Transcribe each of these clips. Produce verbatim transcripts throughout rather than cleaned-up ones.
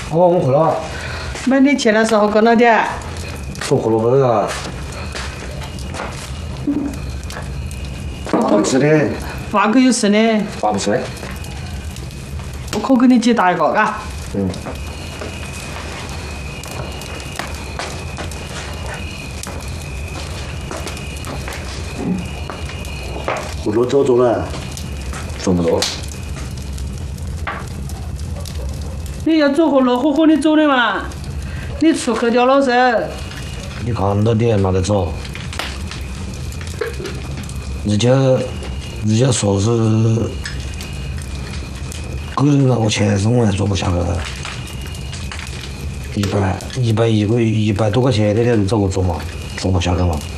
哦，我回了。 那你去的时候跟了点。 说回了回了。好吃的。 饭可以吃的。 饭不吃的。 我可给你去打一个，嘎。 嗯。 我都走走了。 走不走？ 你要走和乐呵呵的走的嘛？你出去掉了噻。 你看到点哪得走？人家人家说是个人让我钱生，我还做不下去。一百一百一个月一百多块钱，天天找个做嘛，做不下去嘛。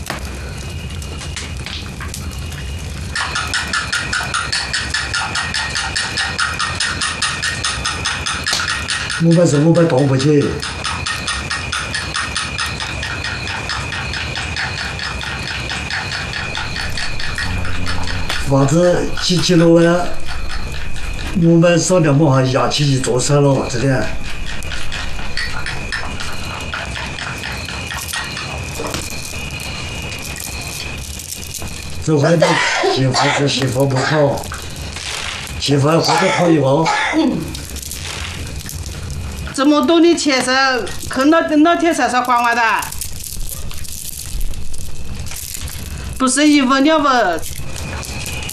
五百是五百多回去。房子几几楼啊？我们少点么哈压起去做三楼这点。这外头媳妇是媳妇不好，媳妇或者跑一个。 这么多的钱是去哪哪天才是还完的？不是一分两分。